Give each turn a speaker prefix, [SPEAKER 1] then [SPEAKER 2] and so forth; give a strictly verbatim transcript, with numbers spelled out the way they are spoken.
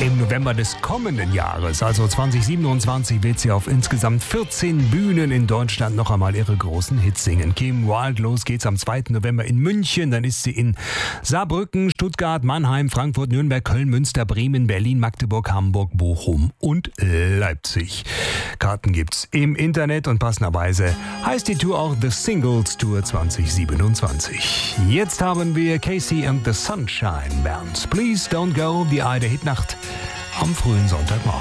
[SPEAKER 1] Im November des kommenden Jahres, also zwanzig siebenundzwanzig, wird sie auf insgesamt vierzehn Bühnen in Deutschland noch einmal ihre großen Hits singen. Kim Wilde, los geht's am zweiten November in München, dann ist sie in Saarbrücken, Stuttgart, Mannheim, Frankfurt, Nürnberg, Köln, Münster, Bremen, Berlin, Magdeburg, Hamburg, Bochum und Leipzig. Karten gibt's im Internet und passenderweise heißt die Tour auch The Singles Tour zwanzig siebenundzwanzig. Jetzt haben wir Casey and the Sunshine Band. Please Don't Go, die Aida Hitnacht am frühen Sonntagmorgen.